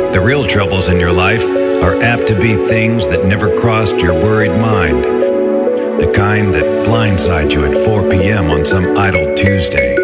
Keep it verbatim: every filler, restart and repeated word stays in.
The real troubles in your life are apt to be things that never crossed your worried mind. The kind that blindside you at four p.m. on some idle Tuesday.